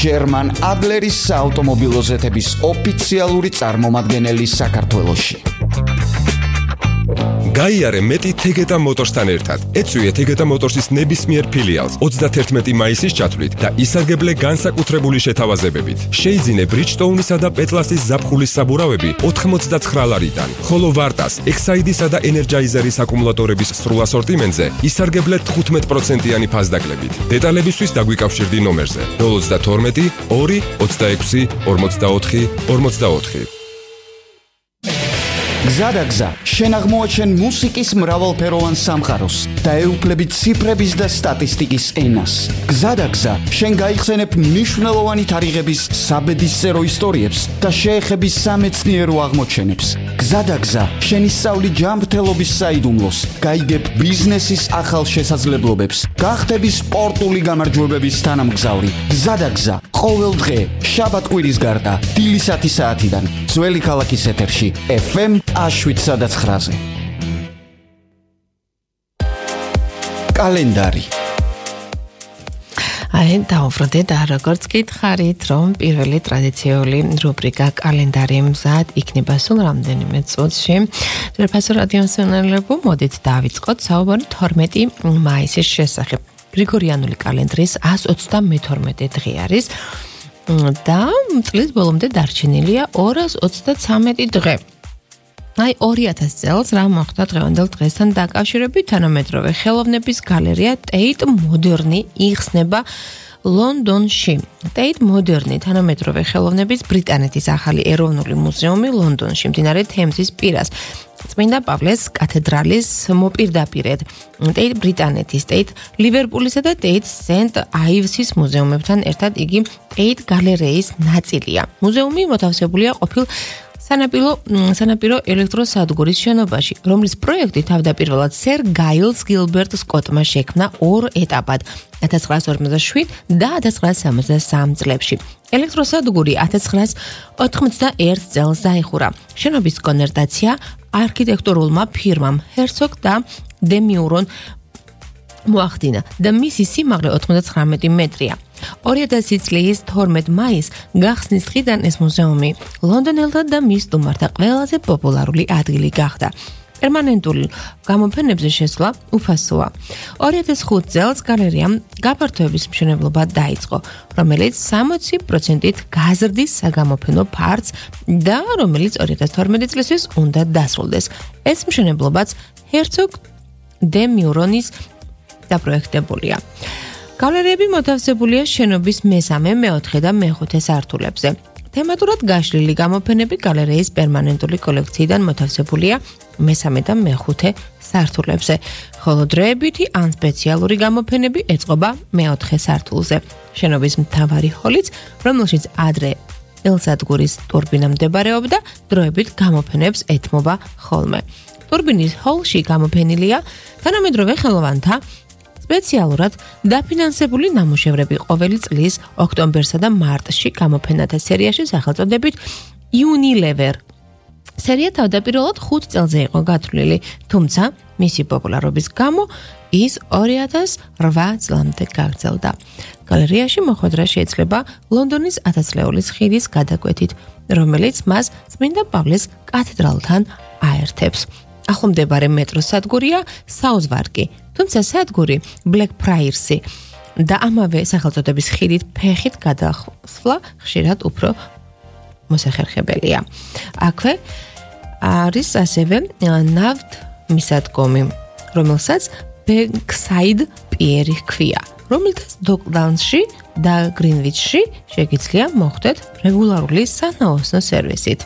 გერმან ადლერის საავტომობილო ზეთების ოფიციალური წარმომადგენელი საქართველოში. გაიარე მეტი თეგეტა მოტორსთან ერთად. ეწვიე თეგეტა მოტორსის ნებისმიერ ფილიალს 31 მაისის ჩათვლით და ისარგებლე განსაკუთრებული შეთავაზებებით. შეიძინე ბრიჯტოუნისა და პეტლასის ზაფხულის საბურავები 99 ლარიდან, ხოლო ვარტას, ექსაიდისა და ენერჯაიზერის აკუმულატორების სრულ ასორტიმენტზე ისარგებლე 15%-იანი ფასდაკლებით. დეტალებისთვის დაგვიკავშირდი ნომერზე 032 2 26 44 44. გზადაგზა, შენ აღმოაჩენ მუსიკის მრავალფეროვან სამყაროს და ეუფლებით ციფრების და სტატისტიკის ენას. გზადაგზა, შენ გაიხსენებ მნიშვნელოვანი თარიღების საბედისწერო ისტორიებს და შეეხები სამეცნიერო აღმოჩენებს. გზადაგზა, შენ ისწავლი ჯანმრთელობის საიდუმლოს, გაიგებ ბიზნესის ახალ შესაძლებლობებს, გახდები სპორტული გამარჯვებების თანამგზავრი. გზადაგზა, ყოველ დღე, შაბათ-კვირის გარდა, დილის 10 საათიდან, ძველი ქალაქის ეთერში, FM 7-9-ზე. კალენდარი. დაუბრუნდით და როგორც გითხარით, რომ პირველი ტრადიციული რუბრიკა კალენდარი მზად იქნება სულ რამდენიმე წუთში. ძვირფასო რადიო მსმენელებო, მოდით დავიწყოთ საუბარი 12 მაისის შესახებ. გრიგორიანული კალენდრის 132 დღე არის და წლის ბოლომდე დარჩენილია 233 დღე. 2000 წელს რა მოხდა დღევანდელ დღესთან დაკავშირებით? თანამედროვე ხელოვნების გალერეა ტეიტ მოდერნი იხსნება ლონდონში. ტეიტ მოდერნი თანამედროვე ხელოვნების ბრიტანეთის ახალი ეროვნული მუზეუმი ლონდონში, მდინარე თემზის პირას. წმინდა პავლეს კათედრალის მოპირდაპირედ. ტეიტ ბრიტანეთის, ტეიტ ლივერპულისა და ტეიტ სენტ აივსის მუზეუმებთან ერთად იგი ტეიტ გალერეის ნაწილია. მუზეუმი მოთავსებულია ყოფილ სანაპირო ელექტროსადგურის შენობაში, რომლის პროექტი თავდაპირველად სერ გაილს გილბერტ სკოტმა შექმნა 2 ეტაპად 1947 და 1963 წლებში. ელექტროსადგური 1991 წელს დაიხურა. შენობის კონვერტაცია არქიტექტურულმა ფირმამ ჰერცოგ და დე მიურონ მოახდინა და მისი სიმაღლე 99 მეტრია. 2000 წლის 12 მაისს გახსნის დღიდან ეს მუზეუმი ლონდონელთა და მის სტუმართა ყველაზე პოპულარული ადგილი გახდა. პერმანენტულ გამოფენებზე შესვლა უფასოა. 2005 წელს გალერეამ გაფართოების მშენებლობა დაიწყო, რომელიც 60%-ით გაზრდის საგამოფენო ფართს და რომელიც 2012 წლისთვის უნდა დასრულდეს. ეს მშენებლობაც ჰერცოგ დე მიურონის დაპროექტებულია. გალერეები მოთავსებულია შენობის მესამე, მეოთხე და მეხუთე სართულებზე. თემატურად გაშლილი გამოფენები გალერეის პერმანენტული კოლექციიდან მოთავსებულია მესამე და მეხუთე სართულებზე, ხოლო დროებითი ან სპეციალური გამოფენები ეწყობა მეოთხე სართულზე. შენობის მთავარი ჰოლიც, რომელშიც ადრე ელსადგურის ტურბინა მდებარეობდა, დროებით გამოფენებს ეთმობა ხოლმე. ტურბინის ჰოლში გამოფენილია თანამედროვე ხელოვანთა სპეციალურად დაფინანსებული ნამუშევრები ყოველი წლის ოქტომბერსა და მარტში გამოფენათა სერიაში სახელწოდებით Unilever. სერია თავდაპირველად 5 წელზე იყო გათვლილი, თუმცა მისი პოპულარობის გამო ის 2008 წლამდე გაგრძელდა. გალერეაში მოხვედრა შეიძლება ლონდონის 1000 ლეულის ხიდის გადაკვეთით, რომელიც მას წმინდა პავლეს კათედრალთან აერთებს. ახლომდებარე მეტროს სადგურია საუზვარკი, თუმცა სადგური ბლეკფრაიერსი და ამავე სახელწოდების ხიდით ფეხით გადასვლა ხშირად უფრო მოსახერხებელია. აქვე არის ასევე ნავთმისადგომი, რომელსაც ბენქსაიდ პიერი ჰქვია, რომელთაც დოკლდაუნსში და გრინვიჩში შეგიძლია მოხვდეთ რეგულარული სანაოსნო სერვისით.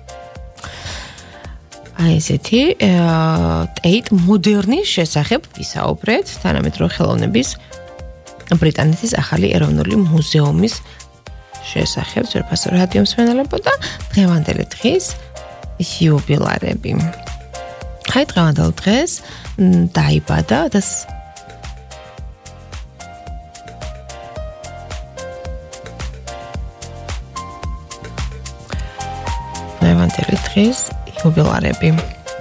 ესეთი ტეიტ მოდერნის შესახებ ვისაუბრეთ თანამედროვე ხელოვნების ბრიტანეთის ახალი ეროვნული მუზეუმის შესახებ. ძვირფასო რადიო მსმენელებო და დღევანდელი დღის იუბილარები. დღევანდელ დღეს დაიბადა დღევანდელი დღის იუბილარები.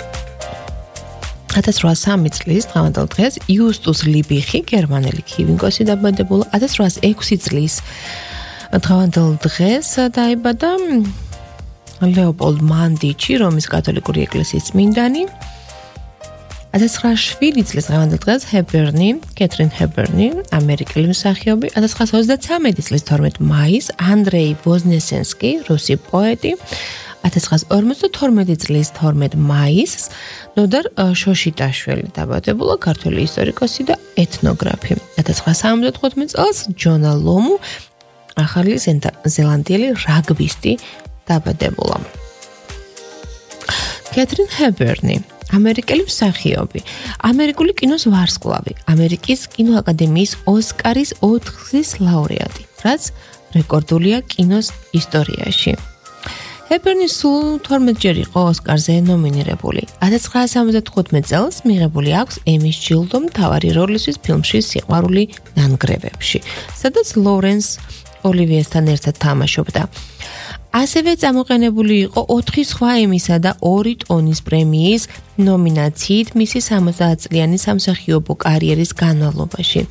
1803 წლის დღევანდელ დღეს იუსტუს ლიბიხი, გერმანელი ქივინგოსი დაბადებულა. 1806 წლის დღევანდელ დღეს დაიბადა ლეოპოლდ მანდიჩი, რომის კათოლიკური ეკლესიის წმინდანი. 1907 წლის დღევანდელ დღეს ჰეპბერნი, კეთრინ ჰეპბერნი, ამერიკელი მსახიობი. 1933 წლის 12 მაისს ანდრეი ვოზნესენსკი, რუსი პოეტი. 1952 წლის 12 მაისს ნოდარ შოშიტაშვილი დაბადებულა, ქართველი ისტორიკოსი და ეთნოგრაფი. 1975 წელს ჯონა ლომუ, ახალი ზელანდიელი რაგბისტი დაბადებულა. კეთრინ ჰეპბერნი, ამერიკელი მსახიობი, ამერიკული კინოს ვარსკვლავი, ამერიკის კინოაკადემიის ოსკარის 4-გზის ლაურეატი, რაც რეკორდულია კინოს ისტორიაში. ჰეპბერნი სულ 12 ჯერ იყო ოსკარზე ნომინირებული. 1975 წელს მიღებული აქვს ემის ჯილდო მთავარი როლისთვის ფილმში სიყვარული ნანგრევებში, სადაც ლოურენს ოლივიესთან ერთად თამაშობდა. ასევე წამოყენებული იყო 4 სხვა ემისა და 2 ტონის პრემიის ნომინაციით მისი 60 წლიანი სამსახიობო კარიერის განმავლობაში.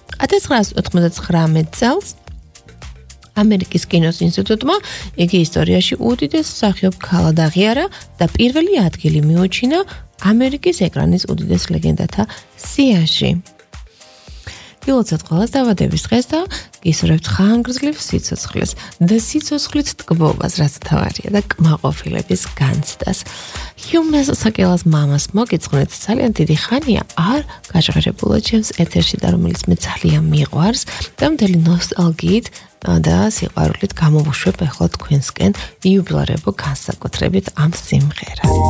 1999 წელს ამერიკის კინოს ინსტიტუტმა იგი ისტორიაში უდიდეს მსახიობ ქალად აღიარა და პირველი ადგილი მიუჩინა ამერიკის ეკრანის უდიდეს ლეგენდათა სიაში. გილოცავთ ყველას დაბადების დღეს და გისურვებთ ხანგრძლივ სიცოცხლეს და სიცოცხლით ტკბობას, რაც თავარია და კმაყოფილების განცდას. ჰიუმეს საკელას მამას მოგიძღვნეთ, ძალიან დიდი ხანია არ გაჟღერებულა ჩემს ეთერში და რომელიც მე ძალიან მიყვარს და მთელი ნოსტალგიით და სიყვარულით გამოვუშვებ ახლა თქვენსკენ იუბილარებო განსაკუთრებით ამ სიმღერას.